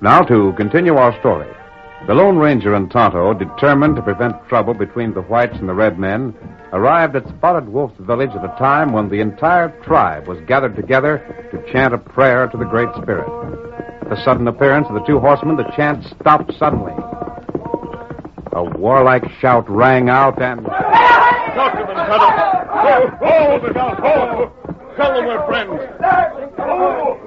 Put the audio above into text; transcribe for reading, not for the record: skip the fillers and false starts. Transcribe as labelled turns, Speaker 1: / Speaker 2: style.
Speaker 1: Now, to continue our story. The Lone Ranger and Tonto, determined to prevent trouble between the whites and the red men, arrived at Spotted Wolf's village at a time when the entire tribe was gathered together to chant a prayer to the Great Spirit. At the sudden appearance of the two horsemen, the chant stopped suddenly. A warlike shout rang out and...
Speaker 2: Talk to them, Tonto. Hold it out. Tell them we're friends.